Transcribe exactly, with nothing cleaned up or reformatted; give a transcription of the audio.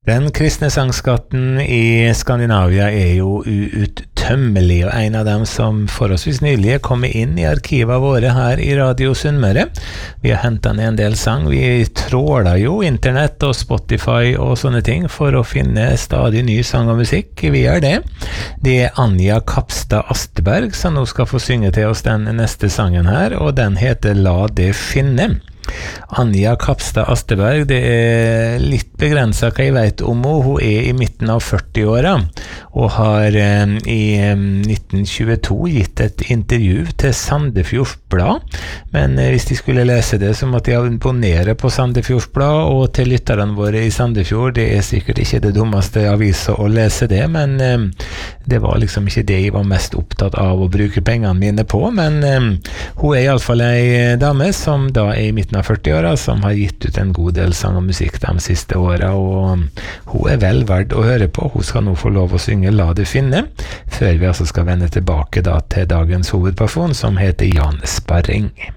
Den kristne sangskatten i Skandinavia er jo uuttømmelig, og en av dem som forholdsvis nylig er kommet inn i arkivet våre her i Radio Sunnmøre. Vi har hentet ned en del sang, vi tråler jo internett og Spotify og sånne ting for å finne stadig ny sang og musikk. Vi gjør det. Det er Anja Kapstad Asteberg som nå skal få synge til oss den neste sangen her, og den heter La det finne. Anja Kapstad Asteberg, det er litt begrenset hva jeg vet om henne. Hun er i midten av førti-åra og har eh, i eh, nitten tjueto gitt et intervju til Sandefjords Blad, men eh, hvis de skulle lese det så måtte de abonnere på Sandefjords Blad, og til lytterne våre i Sandefjord, det er sikkert ikke det dummeste aviset å lese det, men eh, det var liksom ikke det jeg var mest opptatt av å bruke pengene mine på, men eh, hun er i alle fall en dame som da er i midten av førti-åra, som har gitt ut en god del sang og musikk de siste åra, og hun er vel verd å høre på. Hun skal nå få lov å synge La det finne, før vi altså skal vende tilbake da til dagens hovedperson, som heter Jan Sparring.